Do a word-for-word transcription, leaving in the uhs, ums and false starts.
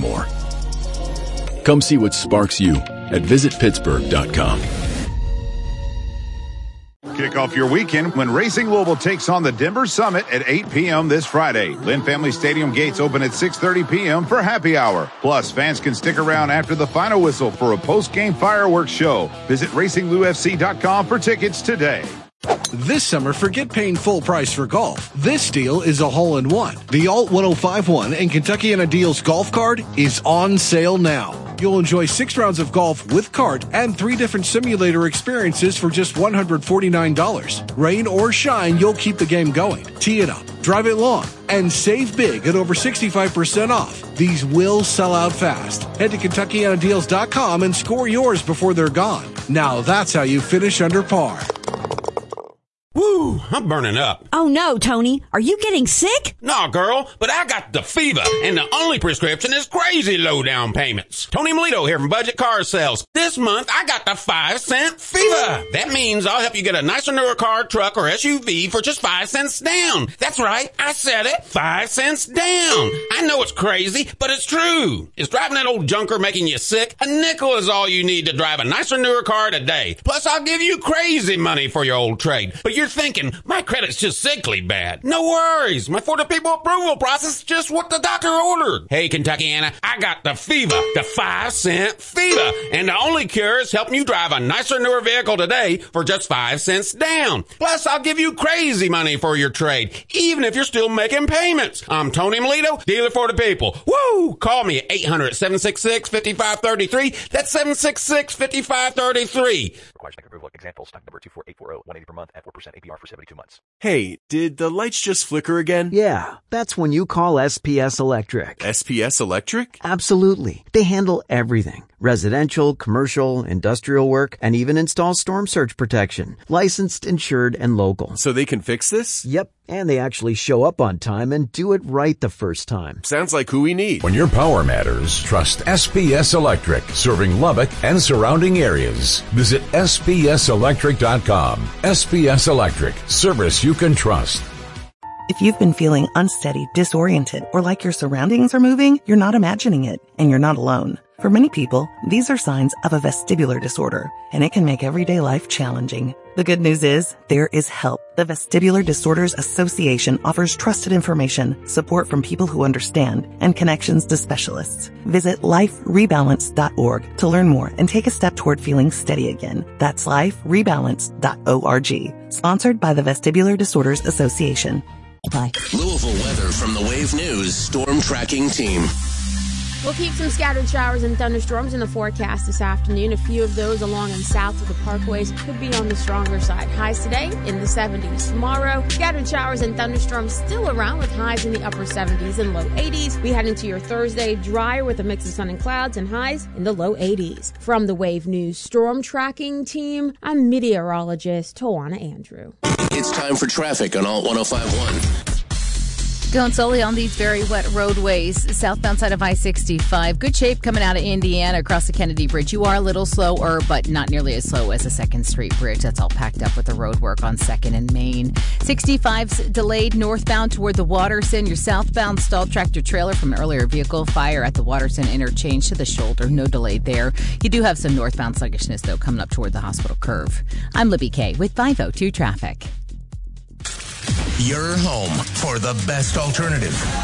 more. Come see what sparks you at visit pittsburgh dot com. Kick off your weekend when Racing Louisville takes on the Denver Summit at eight p.m. this Friday. Lynn Family Stadium gates open at six thirty p.m. for happy hour. Plus, fans can stick around after the final whistle for a post-game fireworks show. Visit racing lou f c dot com for tickets today. This summer, forget paying full price for golf. This deal is a hole-in-one. The Alt ten fifty-one and Kentuckiana Deals golf card is on sale now. You'll enjoy six rounds of golf with cart and three different simulator experiences for just one hundred forty-nine dollars. Rain or shine, you'll keep the game going. Tee it up, drive it long, and save big at over sixty-five percent off. These will sell out fast. Head to Kentuckiana Deals dot com and score yours before they're gone. Now that's how you finish under par. Woo, I'm burning up. Oh no, Tony. Are you getting sick? No, girl, but I got the fever, and the only prescription is crazy low down payments. Tony Melito here from Budget Car Sales. This month, I got the five cent fever. That means I'll help you get a nicer, newer car, truck, or S U V for just five cents down. That's right, I said it. Five cents down. I know it's crazy, but it's true. Is driving that old junker making you sick? A nickel is all you need to drive a nicer, newer car today. Plus, I'll give you crazy money for your old trade. But you're thinking, my credit's just sickly bad. No worries. My For the People approval process is just what the doctor ordered. Hey, Kentuckiana, I got the fever, the five cent fever. And the only cure is helping you drive a nicer, newer vehicle today for just five cents down. Plus, I'll give you crazy money for your trade, even if you're still making payments. I'm Tony Melito, dealer for the people. Woo! Call me at eight hundred, seven six six, five five three three. That's seven six six, five five three three. Requires bank approval. Example, stock number two four eight four zero, one hundred eighty per month at four percent A P R for seventy-two months. Hey, did the lights just flicker again? Yeah, that's when you call S P S Electric. S P S Electric? Absolutely. They handle everything. Residential, commercial, industrial work, and even install storm surge protection. Licensed, insured, and local. So they can fix this? Yep. And they actually show up on time and do it right the first time. Sounds like who we need. When your power matters, trust S P S Electric, serving Lubbock and surrounding areas. Visit S P S electric dot com. S P S Electric, service you can trust. If you've been feeling unsteady, disoriented, or like your surroundings are moving, you're not imagining it, and you're not alone. For many people, these are signs of a vestibular disorder, and it can make everyday life challenging. The good news is, there is help. The Vestibular Disorders Association offers trusted information, support from people who understand, and connections to specialists. Visit life rebalance dot org to learn more and take a step toward feeling steady again. That's life rebalance dot org. Sponsored by the Vestibular Disorders Association. Bye. Louisville weather from the Wave News Storm Tracking Team. We'll keep some scattered showers and thunderstorms in the forecast this afternoon. A few of those along and south of the parkways could be on the stronger side. Highs today in the seventies. Tomorrow, scattered showers and thunderstorms still around with highs in the upper seventies and low eighties. We head into your Thursday drier with a mix of sun and clouds and highs in the low eighties. From the Wave News Storm Tracking Team, I'm meteorologist Tawana Andrew. It's time for traffic on Alt ten fifty-one. Going solely on these very wet roadways, southbound side of I sixty-five. Good shape coming out of Indiana across the Kennedy Bridge. You are a little slower, but not nearly as slow as the second Street Bridge. That's all packed up with the road work on second and Main. sixty-five's delayed northbound toward the Watterson. Your southbound stalled tractor trailer from an earlier vehicle fire at the Watterson interchange to the shoulder. No delay there. You do have some northbound sluggishness, though, coming up toward the hospital curve. I'm Libby Kay with five oh two Traffic. Your home for the best alternative.